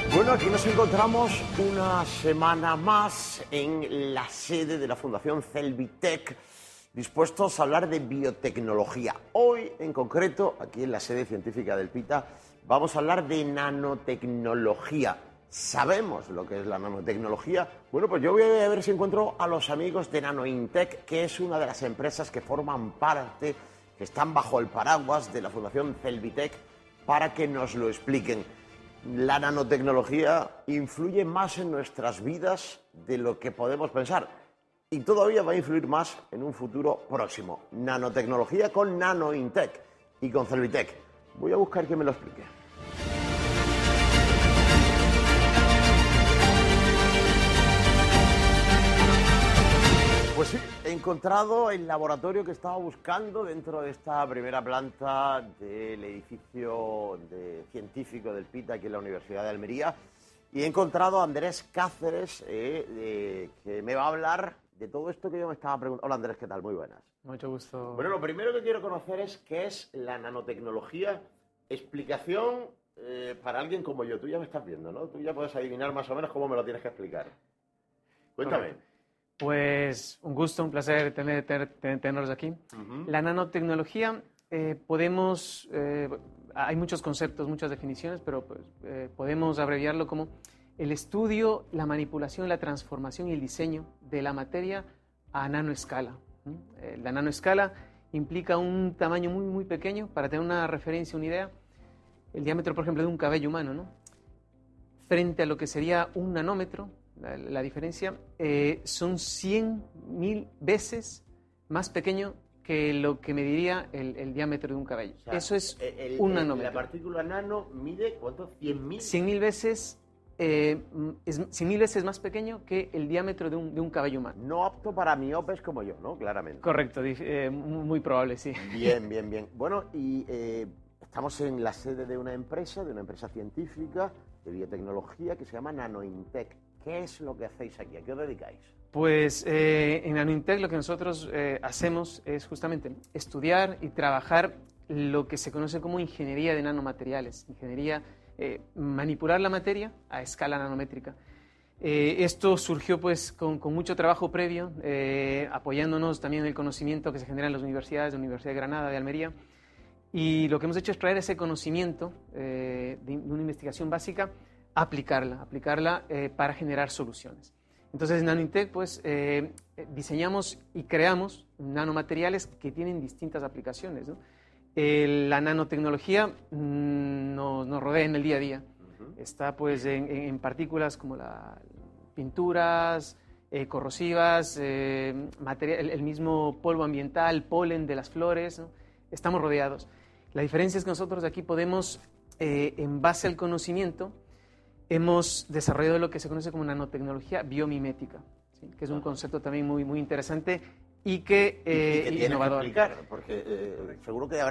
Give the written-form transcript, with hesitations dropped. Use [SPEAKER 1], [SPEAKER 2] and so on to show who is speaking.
[SPEAKER 1] Bueno, aquí nos encontramos una semana más en la sede de la Fundación Celvitec, dispuestos a hablar de biotecnología. Hoy, en concreto, aquí en la sede científica del PITA, vamos a hablar de nanotecnología. ¿Sabemos lo que es la nanotecnología? Bueno, pues yo voy a ver si encuentro a los amigos de Nanointec, que es una de las empresas que forman parte, que están bajo el paraguas de la Fundación Celvitec, para que nos lo expliquen. La nanotecnología influye más en nuestras vidas de lo que podemos pensar y todavía va a influir más en un futuro próximo. Nanotecnología con Nanointec y con Celvitec. Voy a buscar que me lo explique. Pues sí, he encontrado el laboratorio que estaba buscando dentro de esta primera planta del edificio científico del PITA aquí en la Universidad de Almería, y he encontrado a Andrés Cáceres, que me va a hablar de todo esto que yo me estaba preguntando. Hola Andrés, ¿qué tal? Muy buenas.
[SPEAKER 2] Mucho gusto.
[SPEAKER 1] Bueno, lo primero que quiero conocer es qué es la nanotecnología. Explicación para alguien como yo. Tú ya me estás viendo, ¿no? Tú ya puedes adivinar más o menos cómo me lo tienes que explicar. Cuéntame.
[SPEAKER 2] Correcto. Pues un gusto, un placer tenerlos aquí. La nanotecnología, hay muchos conceptos, muchas definiciones, pero podemos abreviarlo como el estudio, la manipulación, la transformación y el diseño de la materia a nanoescala. La nanoescala implica un tamaño muy, muy pequeño. Para tener una referencia, una idea, el diámetro, por ejemplo, de un cabello humano, ¿no? Frente a lo que sería un nanómetro, la diferencia son 100.000 veces más pequeño que lo que mediría el diámetro de un cabello. O sea, eso es un nanómetro.
[SPEAKER 1] La partícula nano mide, ¿cuánto? 100.000.
[SPEAKER 2] 100.000 veces, 100.000 veces más pequeño que el diámetro de un cabello humano.
[SPEAKER 1] No apto para miopes como yo, ¿no? Claramente.
[SPEAKER 2] Correcto, muy probable, sí.
[SPEAKER 1] Bien, bien, bien. Bueno, y estamos en la sede de una empresa científica de biotecnología que se llama Nanointec. ¿Qué es lo que hacéis aquí? ¿A qué os dedicáis?
[SPEAKER 2] Pues en Nanointec lo que nosotros hacemos es justamente estudiar y trabajar lo que se conoce como ingeniería de nanomateriales, manipular la materia a escala nanométrica. Esto surgió pues con mucho trabajo previo, apoyándonos también en el conocimiento que se genera en las universidades, de la Universidad de Granada, de Almería, y lo que hemos hecho es traer ese conocimiento de una investigación básica, aplicarla para generar soluciones. Entonces en Nanointec pues diseñamos y creamos nanomateriales que tienen distintas aplicaciones, ¿no? La nanotecnología nos rodea en el día a día. Está pues en partículas como las pinturas corrosivas, el mismo polvo ambiental, polen de las flores, ¿no? Estamos rodeados. La diferencia es que nosotros aquí podemos, en base al conocimiento, hemos desarrollado lo que se conoce como nanotecnología biomimética, ¿sí? Que es un concepto también muy, muy interesante y que
[SPEAKER 1] que
[SPEAKER 2] innovador.
[SPEAKER 1] Tienes que explicar, porque seguro que